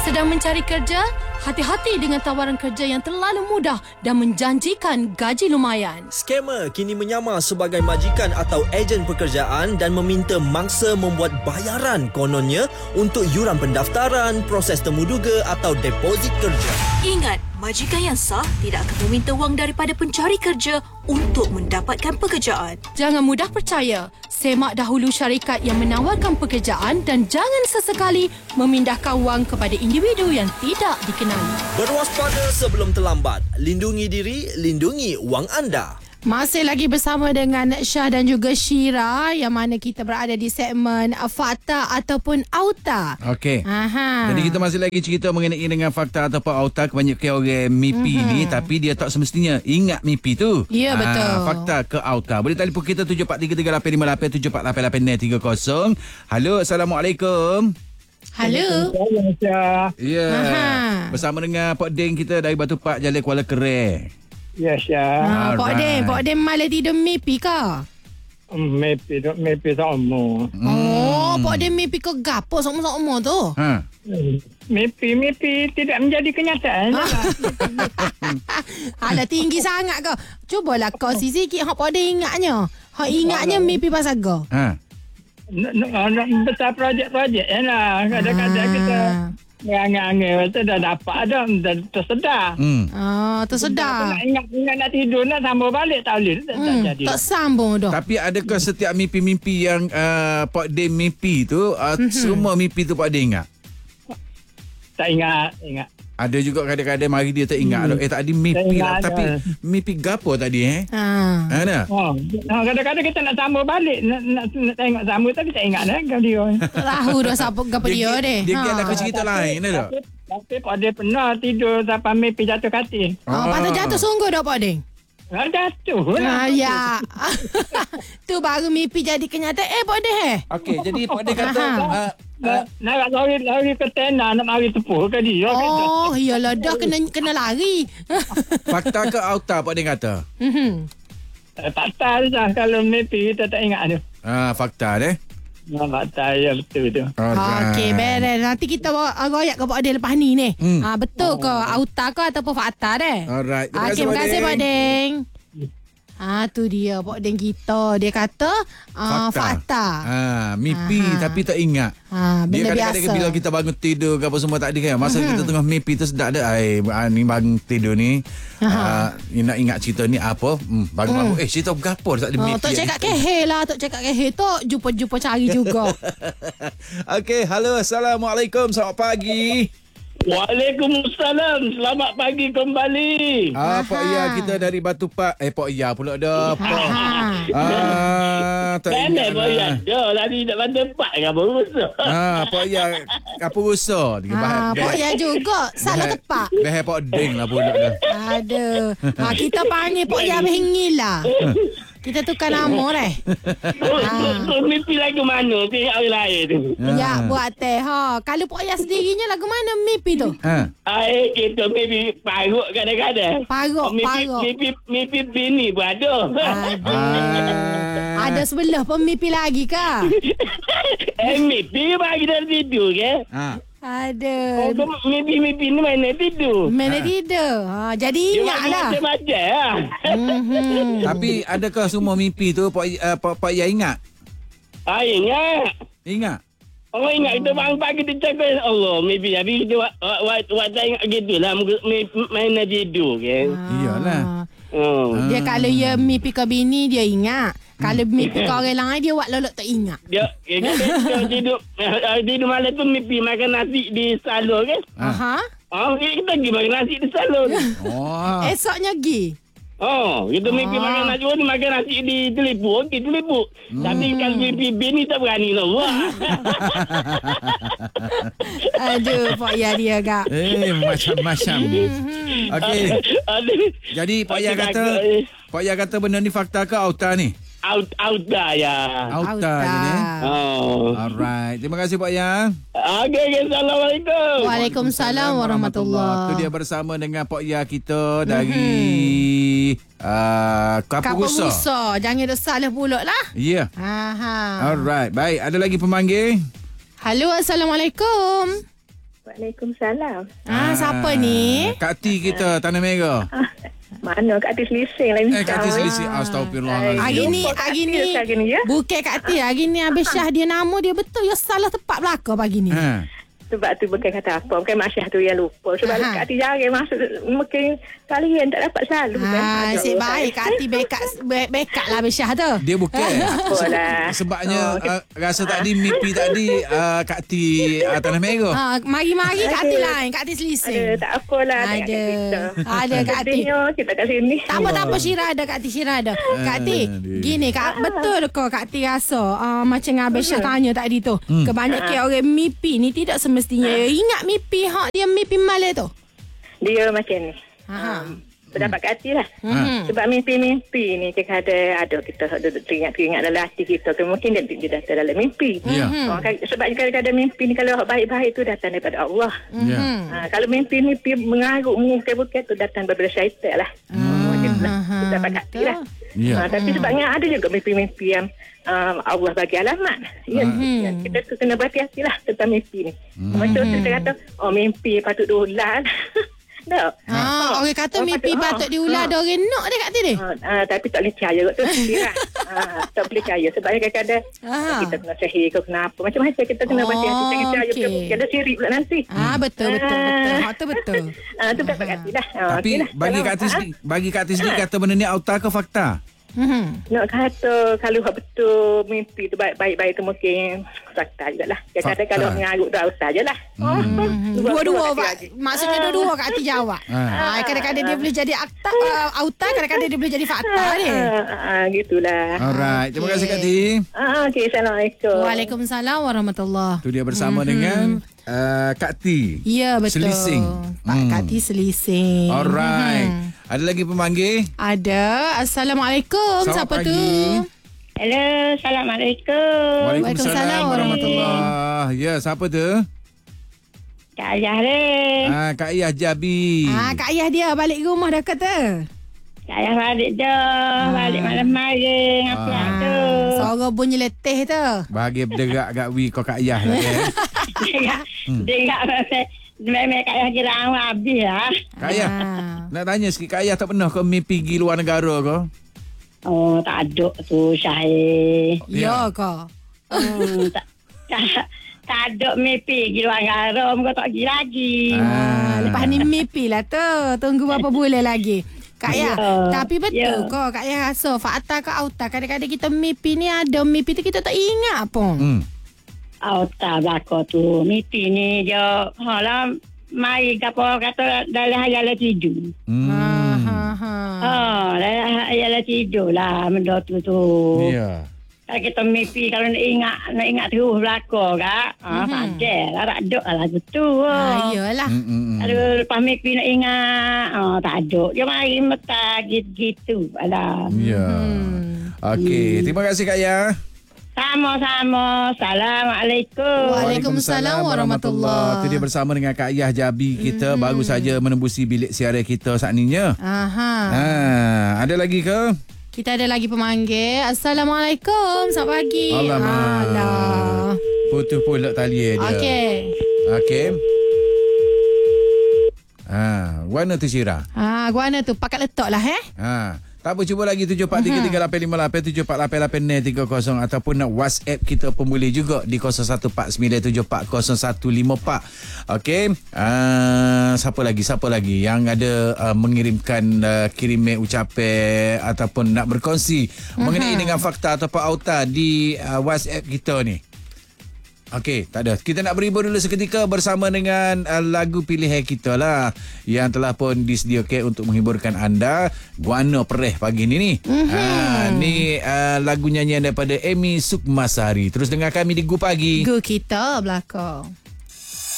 Sedang mencari kerja? Hati-hati dengan tawaran kerja yang terlalu mudah dan menjanjikan gaji lumayan. Skamer kini menyamar sebagai majikan atau ejen pekerjaan dan meminta mangsa membuat bayaran kononnya untuk yuran pendaftaran, proses temuduga atau deposit kerja. Ingat, majikan yang sah tidak akan meminta wang daripada pencari kerja untuk mendapatkan pekerjaan. Jangan mudah percaya. Semak dahulu syarikat yang menawarkan pekerjaan dan jangan sesekali memindahkan wang kepada individu yang tidak dikenali. Berwaspada sebelum terlambat. Lindungi diri, lindungi wang anda. Masih lagi bersama dengan Syah dan juga Syira, yang mana kita berada di segmen Fakta ataupun Auta. Okey. Aha. Jadi kita masih lagi cerita mengenai dengan fakta ataupun auta. Kebanyakan orang mimpi ni tapi dia tak semestinya ingat mimpi tu. Ya, betul. Fakta ke auta. Boleh telefon kita 7433887830. Halo, Assalamualaikum. Halo. Ya. Bersama dengan Pak Deng kita dari Batu Pak, Jalan Kuala Kereh. Ya, Syah. Pak Dem malam tidur mimpi ke? Mimpi sama. Pak Dem mimpi ke gapo sama-sama tu? Ha. Mimpi tidak menjadi kenyataan. Alah, tinggi sangat ke? Cubalah kau sikit hak Pak Dem ingatnya. Hak ingatnya mimpi pasal ke? Ha. Besar projek-projek lah. Kadang-kadang kita Angin-angin tu dah dapat dah, tersedar. Tersedar. Nak ingat nak tidur nak sambung balik tak boleh. Tak jadi. Tak sambung dah. Tapi adakah setiap mimpi-mimpi yang Pak Dem mimpi tu semua mimpi tu Pak Dem ingat? Tak ingat. Ada juga kadang-kadang mari dia tak ingat. Tadi mimpi lah. Tapi mimpi gapo tadi Ada? Kadang-kadang kita nak sambung balik. Nak tengok sambung tapi tak ingat dah dia. Tahu dah siapa gapo dia deh. Dia kira aku cerita lain dah. Tapi Pak Dem pernah tidur sampai mimpi jatuh katil. Patut jatuh sungguh dah Pak Dem. Jatuh lah. Ya. Tu baru mimpi jadi kenyataan Pak Dem. Okey, jadi Pak Dem kata nak lari ke tenar nak mari tepuh ke dia. Oh, iyalah dah kena lari. fakta ke auta Pak Dem kata? Tak tahu dah kalau mimpi kita tak ingat tu. Fakta deh. Fakta ya betul tu. Okey, beres. Nanti kita royak ke Pak Dem lepas ni. Betul ke auta ke ataupun fakta deh? Alright. Terima kasih Pak Dem. Tu dia Pak Dem kita. Dia kata fakta. Mimpi tapi tak ingat. Benda dia biasa. kadang-kadang bila kita bangun tidur ke apa semua tak ada kan. Masa kita tengah mimpi tu sedap ada. Ni bangun tidur ni. Nak ingat cerita ni apa. Bangun-bangun. Cerita apa tak ada mimpi. Tok cakap kehe lah. Tok cakap kehe tu jumpa cari juga. Okey. Halo. Assalamualaikum. Selamat pagi. Waalaikumsalam. Selamat pagi kembali. Pak Ya kita dari Batu Pak. Pak Ya pula dah. Tak ingat Pak Ya. Dah lari nak Batu Pak ke apa rusak. Pak Ya apa rusak? Pak Ya juga. Salah tepat. Behar Pak Deng lah pula dah. Aduh. Kita panggil Pak Ya behingil lah. Kita tukar nama deh. Mimpi lagu mana? Tengok orang lain tu. Ya, buat teh. Kalau Pak Ya sendirinya lagu mana mimpi tu? Kita mimpi parut kadang-kadang. Parut. Mimpi bini pun ada. Ada sebelah pemimpi lagi ke? Mimpi bagi dalam tidur ke? Ada. Mimpi ni mana tidur? Mana tidur? Jadi ingatlah. Macam-macam lah. Tapi adakah semua mimpi tu Pak Ya ingat? Ingat. Ingat? Orang ingat kita bangun pagi kita cakap Allah mimpi. Tapi kita waktu ingat gitu lah. Main nak tidur kan? Iyalah. Dia kalau dia mimpi ke bini dia ingat. Kalau mimpi ke orang lain dia buat lolok tak ingat. Dia tidur malam tu mimpi makan nasi di salon kan? Kita pergi makan nasi di salon. Esoknya pergi. Kita mimpi makan nasi di telipuk. Okey, telipuk. Tapi kalau mimpi bini tak berani nak buat. Aduh, Pak Ya dia agak. Macam-macam. Okey. Jadi Pak Ya kata benda ni fakta ke auta ni? Auta ya. Auta je ni. Alright. Terima kasih Pak Ya. Okey, Assalamualaikum. Waalaikumsalam warahmatullahi. Itu dia bersama dengan Pak Ya kita dari Kapur Rusa. Jangan dah salah pula lah. Ya. Alright. Baik. Ada lagi pemanggil? Halo, Assalamualaikum. Waalaikumsalam. Siapa ni? Kak T kita Tanah Merah. Mana Kak Ati Selising lain. Kak T Selisih. Astagfirullahaladzim. Hari ni ya? bukan Kak Ti. Hari ni Abis Syah dia nama dia betul. Ya salah tepat belaka pagi ni. Sebab tu bukan kata apa. Bukan Mak Syah tu yang lupa. Sebab Kak Ati jarang masuk. Mungkin kalian tak dapat selalu kan. Asyik baik Kak Ti backup lah Abis Syah tu. Dia bukan. Sebabnya rasa tadi mimpi tadi Kak T Tanah Merah. Mari-mari Kak Ti lain. Kak Ti Selisih. Tak apalah. Ada Kak Ti. Kita kat sini. Tak apa Syirah ada Kak Ti Syirah ada. Kak Ti, gini betul ke Kak Ti rasa macam Abis Syah tanya tadi tu. Kebanyakan orang mimpi ni tidak semestinya ingat mimpi dia mimpi malam tu. Dia macam ni. Pendapat Kak Ati lah. Sebab mimpi-mimpi ni kadang ada kita teringat dalam hati kita. Mungkin dia datang dalam mimpi. Sebab kadang-kadang mimpi ni kalau baik-baik tu datang daripada Allah. Kalau mimpi-mimpi mengarut bukan tu datang daripada syaitan lah. Pendapat Kak Ati lah. Tapi sebabnya ada juga mimpi-mimpi yang Allah bagi alamat. Kita kena berhati-hati lah tentang mimpi ni. Macam tu kita kata, mimpi patut diulang. Tak. Orang kata mimpi patut diulang ada orang nak dia Kak Ti ni. Tapi tak boleh percaya kot tu. Tak boleh percaya. Sebab kadang-kadang kita kena sihir ke kenapa. Macam-macam kita kena berhati-hati. Jangan percaya. Kita sirik pula nanti. Betul. Itu betul. Itu dapat Kak Ti lah. Tapi bagi Kak Ti sendiri kata benda ni auta ke fakta? Nak kata kalau betul mimpi tu baik-baik tu mungkin fakta jugalah. Kadang-kadang kalau mengarut tu auta je lah. Dua-dua maksudnya dua-dua Kak Ti jawab. Kadang-kadang dia boleh jadi auta, kadang-kadang dia boleh jadi fakta ni. Gitulah. Alright, terima kasih Kak Ti. Okey, Assalamualaikum. Waalaikumsalam warahmatullahi. Tu dia bersama dengan Kak Ti. Ya, betul. Selising. Kak Ti Selising. Alright. Ada lagi pemanggil? Ada. Assalamualaikum. Siapa tu? Hello, Assalamualaikum. Waalaikumsalam warahmatullahi. Ya, siapa tu? Kak Ayah ni. Kak Ayah Jabi. Kak Ayah dia balik rumah dah kata. Kak Ayah balik dah. Balik malam-malam. Apa tu? Suara bunyi letih tu. Bahagia berderak kat kau Kak Ayah lah. Dengar memang Kak Ayah kira awak habis lah. Kak Ayah, nak tanya sikit. Kak Ayah tak pernah kau mimpi pergi luar negara kau? Tak ada tu Syahir. Ya kau? Tak ada mimpi pergi luar negara. Muka tak pergi lagi. Lepas ni mimpi lah tu. Tunggu berapa bulan lagi. Kak Ayah, tapi betul kau Kak Ayah rasa fakta ke auta kadang-kadang kita mimpi ni ada mimpi tu kita tak ingat pun. Auta belaka tu. Mimpi ni dia halam mai apa kata dalam hayalan tidur. Dalam hayalan tidur lah benda tu. Ya. Kalau kita mimpi kalau nak ingat terus belaka kak. Padahal lah tak ada lah lagu tu. Iyalah. Kalau lepas mimpi nak ingat tak ada. Dia mari mata gitu. Alah. Ya. Okey, terima kasih Kak Ayah. Sama-sama. Assalamualaikum. Waalaikumsalam warahmatullahi. Itu dia bersama dengan Kak Ayah Jabi kita baru saja menembusi bilik siaran kita saat ni. Ada lagi ke? Kita ada lagi pemanggil. Assalamualaikum. Selamat pagi. Alamak. Putus pula tali dia. Okey. Guana tu Syirah. Guana tu pakat letak lah Tak apa, cuba lagi 743358 7488830 ataupun nak WhatsApp kita pun boleh juga di 0149740154. Okey. Siapa lagi yang ada mengirimkan kiriman ucapan ataupun nak berkongsi mengenai dengan fakta ataupun auta di WhatsApp kita ni. Okey, tak ada. Kita nak berhibur dulu seketika bersama dengan lagu pilihan kita lah yang telah pun disediakan untuk menghiburkan anda. Guana Perih pagi ni. Ni lagu nyanyian daripada Amy Sukmasari. Terus dengar kami di Gu Pagi. Gu kita belakang.